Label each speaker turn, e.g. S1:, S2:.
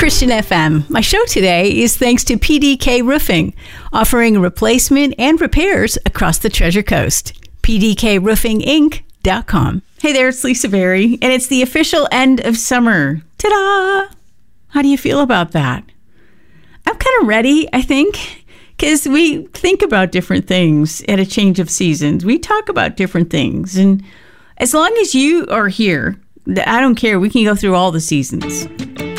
S1: Christian FM. My show today is thanks to PDK Roofing, offering replacement and repairs across the Treasure Coast. PDKRoofingInc.com. Hey there, it's Lisa Berry, and it's the official end of summer. Ta-da! How do you feel about that? I'm kind of ready, I think, because we think about different things at a change of seasons. We talk about different things, and as long as you are here, I don't care. We can go through all the seasons.